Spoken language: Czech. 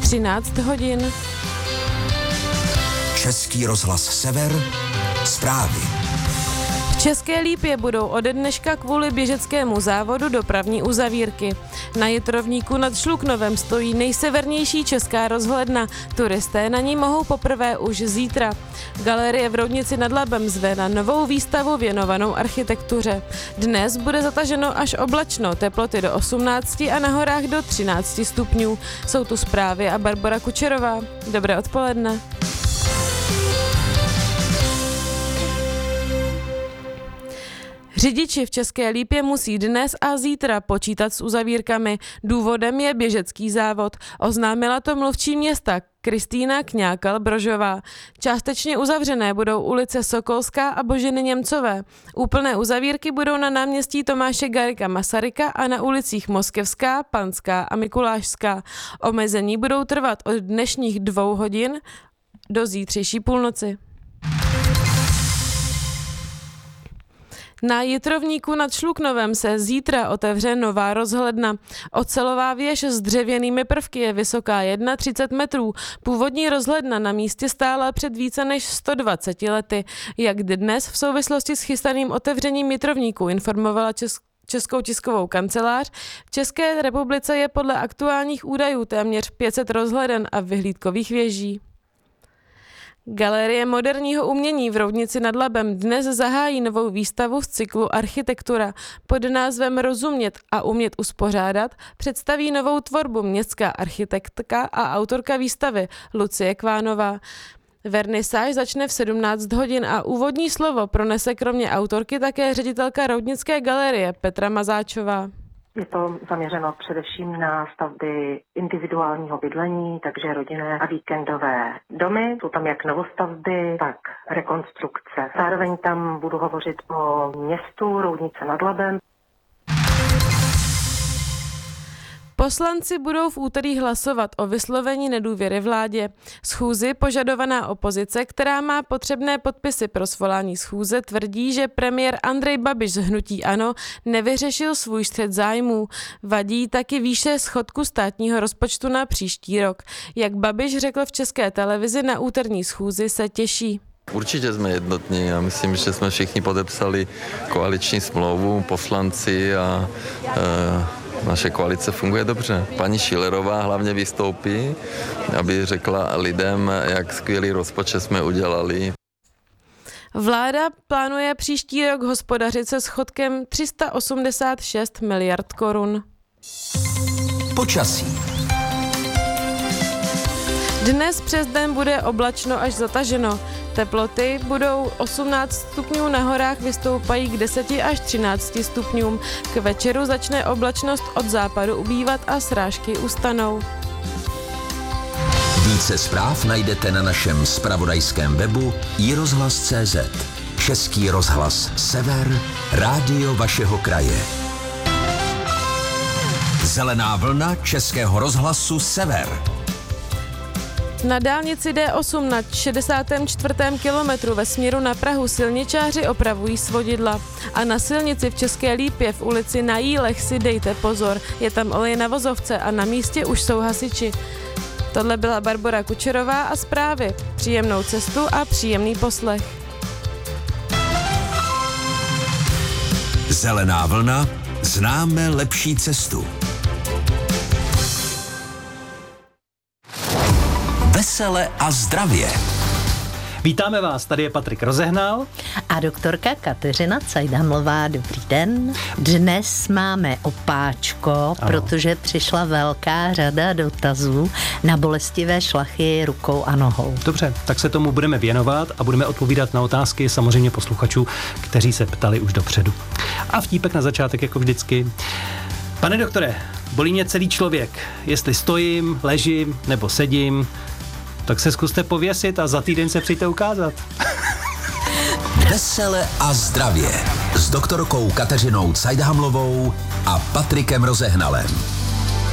13 hodin. Český rozhlas Sever, zprávy. V České Lípě budou ode dneška kvůli běžeckému závodu dopravní uzavírky. Na Jitrovníku nad Šluknovem stojí nejsevernější česká rozhledna. Turisté na ní mohou poprvé už zítra. Galerie v Roudnici nad Labem zve na novou výstavu věnovanou architektuře. Dnes bude zataženo až oblačno, teploty do 18 a na horách do 13 stupňů. Jsou tu zprávy a Barbora Kučerová. Dobré odpoledne. Řidiči v České Lípě musí dnes a zítra počítat s uzavírkami. Důvodem je běžecký závod. Oznámila to mluvčí města Kristýna Kňákal-Brožová. Částečně uzavřené budou ulice Sokolská a Boženy Němcové. Úplné uzavírky budou na náměstí Tomáše Garrigua Masaryka a na ulicích Moskevská, Panská a Mikulášská. Omezení budou trvat od dnešních 2 hodin do zítřejší půlnoci. Na Jitrovníku nad Šluknovem se zítra otevře nová rozhledna. Ocelová věž s dřevěnými prvky je vysoká 31 metrů. Původní rozhledna na místě stála před více než 120 lety. Jak dnes v souvislosti s chystaným otevřením Jitrovníku informovala Českou tiskovou kancelář, v České republice je podle aktuálních údajů téměř 500 rozhleden a vyhlídkových věží. Galerie moderního umění v Roudnici nad Labem dnes zahájí novou výstavu z cyklu Architektura. Pod názvem Rozumět a umět uspořádat představí novou tvorbu městská architektka a autorka výstavy Lucie Kvánová. Vernisáž začne v 17 hodin a úvodní slovo pronese kromě autorky také ředitelka Roudnické galerie Petra Mazáčová. Je to zaměřeno především na stavby individuálního bydlení, takže rodinné a víkendové domy. Jsou tam jak novostavby, tak rekonstrukce. Zároveň tam budu hovořit o městu Roudnice nad Labem. Poslanci budou v úterý hlasovat o vyslovení nedůvěry vládě. Schůzi požadovaná opozice, která má potřebné podpisy pro svolání schůze, tvrdí, že premiér Andrej Babiš z hnutí ANO nevyřešil svůj střet zájmů. Vadí taky výše schodku státního rozpočtu na příští rok. Jak Babiš řekl v České televizi na úterní schůzi, se těší. Určitě jsme jednotní. Já myslím, že jsme všichni podepsali koaliční smlouvu, poslanci a naše koalice funguje dobře. Paní Schillerová hlavně vystoupí, aby řekla lidem, jak skvělý rozpočet jsme udělali. Vláda plánuje příští rok hospodařit se schodkem 386 miliard korun. Počasí. Dnes přes den bude oblačno až zataženo. Teploty budou 18 stupňů, na horách vystoupají k 10 až 13 stupňům. K večeru začne oblačnost od západu ubývat a srážky ustanou. Více zpráv najdete na našem zpravodajském webu iRozhlas.cz. Český rozhlas Sever, rádio vašeho kraje. Zelená vlna Českého rozhlasu Sever. Na dálnici D8 na 64. kilometru ve směru na Prahu silničáři opravují svodidla. A na silnici v České Lípě v ulici Na Jílech si dejte pozor, je tam olej na vozovce a na místě už jsou hasiči. Tohle byla Barbora Kučerová a zprávy. Příjemnou cestu a příjemný poslech. Zelená vlna, známe lepší cestu. Vesele a zdravě. Vítáme vás, tady je Patrik Rozehnal a doktorka Kateřina Cajdhamlová. Dobrý den. Dnes máme opáčko, protože přišla velká řada dotazů na bolestivé šlachy rukou a nohou. Dobře, tak se tomu budeme věnovat a budeme odpovídat na otázky samozřejmě posluchačů, kteří se ptali už dopředu. A vtípek na začátek jako vždycky. Pane doktore, bolí mě celý člověk, jestli stojím, ležím nebo sedím, tak se zkuste pověsit a za týden se přijďte ukázat. Vesele a zdravě s doktorkou Kateřinou Cajdhamlovou a Patrikem Rozehnalem.